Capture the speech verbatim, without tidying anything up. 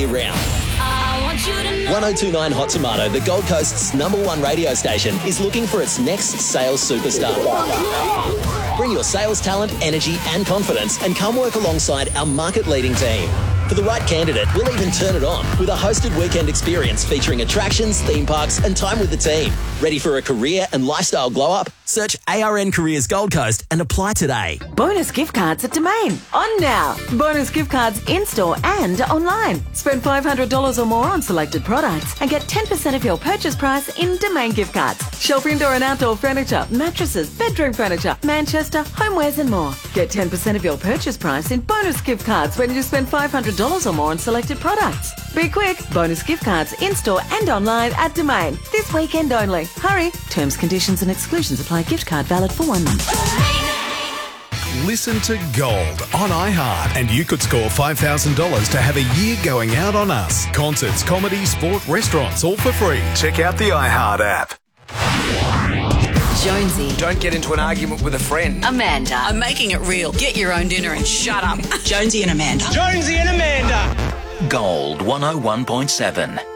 round. one oh two point nine Hot Tomato, the Gold Coast's number one radio station, is looking for its next sales superstar. Bring your sales talent, energy and confidence and come work alongside our market-leading team. For the right candidate, we'll even turn it on with a hosted weekend experience featuring attractions, theme parks and time with the team. Ready for a career and lifestyle glow-up? Search A R N Careers Gold Coast and apply today. Bonus gift cards at Domain. On now. Bonus gift cards in-store and online. Spend five hundred dollars or more on selected products and get ten percent of your purchase price in Domain gift cards. Shelf indoor and outdoor furniture, mattresses, bedroom furniture, Manchester, homewares and more. Get ten percent of your purchase price in bonus gift cards when you spend five hundred dollars or more on selected products. Be quick. Bonus gift cards in-store and online at Domain. This weekend only. Hurry. Terms, conditions and exclusions apply. Gift card valid for one month. Listen to Gold on iHeart and you could score five thousand dollars to have a year going out on us. Concerts, comedy, sport, restaurants, all for free. Check out the iHeart app. Jonesy. Don't get into an argument with a friend. Amanda. I'm making it real. Get your own dinner and shut up. Jonesy and Amanda. Jonesy and Amanda. Gold one oh one point seven.